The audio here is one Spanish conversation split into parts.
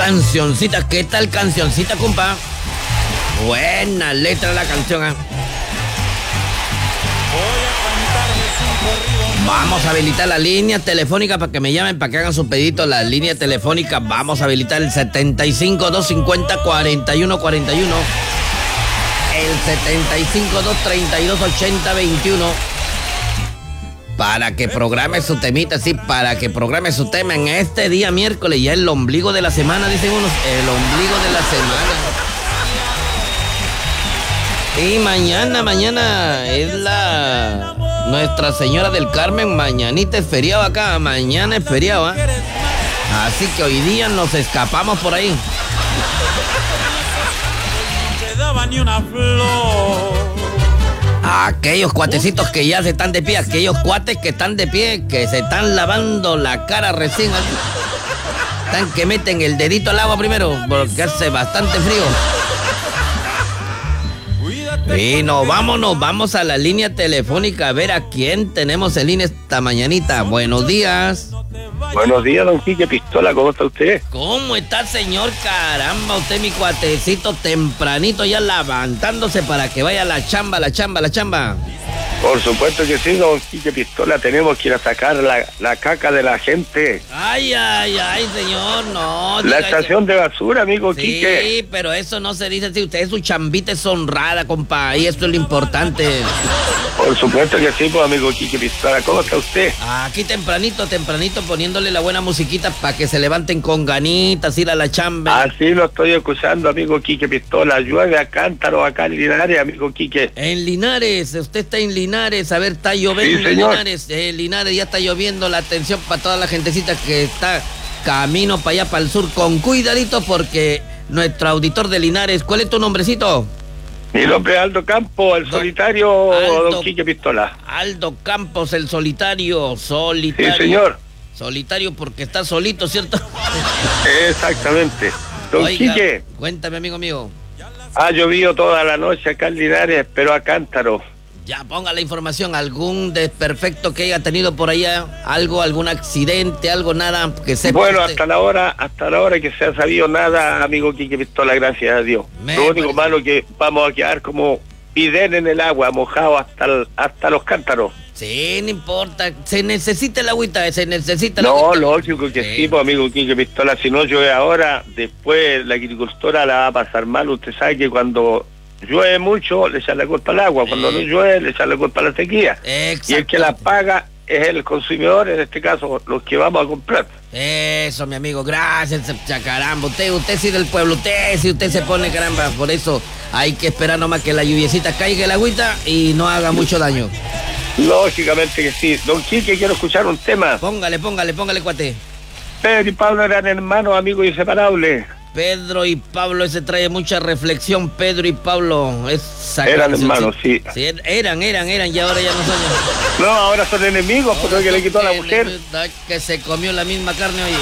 cancioncita. ¿Qué tal cancioncita, compa? Buena letra la canción, ¿eh? Vamos a habilitar la línea telefónica para que me llamen, para que hagan su pedito. La línea telefónica, vamos a habilitar el 75-250-4141. El 75-232-8021. Para que programe su temita, sí, para que programe su tema en este día miércoles, ya el ombligo de la semana, dicen unos, el ombligo de la semana. Y mañana es la Nuestra Señora del Carmen, mañanita es feriado acá, mañana es feriado, ¿eh? Así que hoy día nos escapamos por ahí. No te daba ni una flor. Aquellos cuatecitos que ya se están de pie, aquellos cuates que están de pie, que se están lavando la cara recién. Están que meten el dedito al agua primero, porque hace bastante frío. Y vamos a la línea telefónica a ver a quién tenemos en línea esta mañanita. Buenos días. Buenos días, don Quique Pistola, ¿cómo está usted? ¿Cómo está, señor? Caramba, usted mi cuatecito tempranito ya levantándose para que vaya a la chamba. Por supuesto que sí, don Quique Pistola, tenemos que ir a sacar la caca de la gente. Ay, señor, no. La estación de basura, amigo Quique. Sí, pero eso no se dice así. Usted, su chambita es honrada, compa, y esto es lo importante. Por supuesto que sí, pues, amigo Quique Pistola, ¿cómo está usted? Aquí tempranito, poniéndole la buena musiquita para que se levanten con ganitas, ir a la chamba. Así lo estoy escuchando, amigo Quique Pistola. Llueve a cántaro acá en Linares, amigo Quique. En Linares, usted está en Linares, a ver, está lloviendo, sí, señor. Linares ya está lloviendo, la atención para toda la gentecita que está camino para allá, para el sur, con cuidadito porque nuestro auditor de Linares, ¿cuál es tu nombrecito? Mi nombre es Aldo Campos, el solitario, don Quique Pistola. Aldo Campos, el solitario. Sí, señor. Solitario porque está solito, ¿cierto? Exactamente. Don Oiga, Quique. Cuéntame, amigo mío. Ha llovido toda la noche acá en Linares, pero a cántaro. Ya, ponga la información, algún desperfecto que haya tenido por allá, algún accidente, algo, nada, que sepa. Bueno, usted. hasta la hora que se ha sabido nada, amigo Quique Pistola, gracias a Dios. Lo único malo que vamos a quedar como piden en el agua, mojado hasta los cántaros. Sí, no importa, se necesita el agüita, se necesita el No, agüita. lógico que sí, pues, amigo Quique Pistola, si no llueve ahora, después la agricultura la va a pasar mal. Usted sabe que cuando llueve mucho, le echa la culpa al agua. Cuando no llueve, le echa la culpa a la sequía. Exacto. Y el que la paga es el consumidor, en este caso, los que vamos a comprar. Eso, mi amigo, gracias, caramba. Usted sí del pueblo, usted se pone, caramba. Por eso hay que esperar nomás que la lluviecita caiga el agüita y no haga mucho daño. Lógicamente que sí. Don Quique, quiero escuchar un tema. Póngale, cuate. Pedro y Pablo eran hermanos, amigos inseparables. Pedro y Pablo, ese trae mucha reflexión. Pedro y Pablo, eran hermanos, sí. Sí, eran, y ahora ya no son. No, ahora son enemigos porque que le quitó a la mujer. Que se comió la misma carne hoy.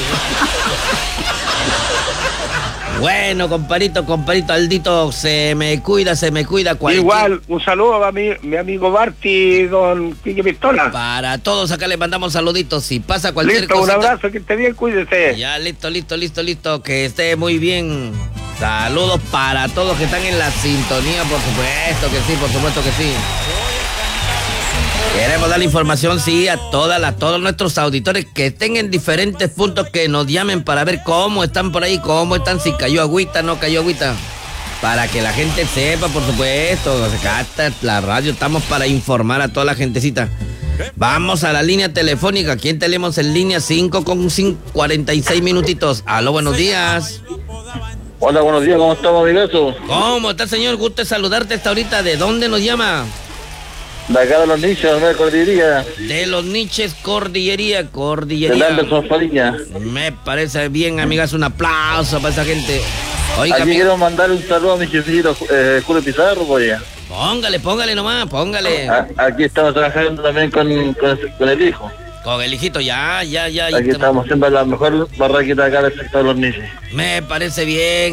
Bueno, comparito, Aldito, se me cuida. Igual, un saludo a mi amigo Barty, don Quique Pistola. Para todos acá les mandamos saluditos. Si pasa cualquier cosa. Listo, un abrazo, que esté bien, cuídese. Ya, listo, que esté muy bien. Saludos para todos que están en la sintonía, por supuesto que sí. Queremos dar la información, sí, a todos nuestros auditores que estén en diferentes puntos, que nos llamen para ver cómo están por ahí, si cayó agüita, no cayó agüita. Para que la gente sepa, por supuesto, acá está la radio, estamos para informar a toda la gentecita. Vamos a la línea telefónica, ¿quién tenemos en línea? 5:46 minutitos. Aló, buenos días. Hola, buenos días, ¿cómo estamos, amigazo? ¿Cómo está, señor? Gusto de saludarte hasta ahorita. ¿De dónde nos llama? De acá de los nichos, de la cordillería. De los niches, cordillería. De Anderson Fariña. Me parece bien, amigas, un aplauso para esa gente. Oiga, aquí quiero mandar un saludo a mi jefecito, Julio Pizarro, pues. Póngale nomás. Aquí estamos trabajando también con el hijo. Con el hijito, ya. Aquí estamos haciendo la mejor barraquita acá del sector de los niches. Me parece bien.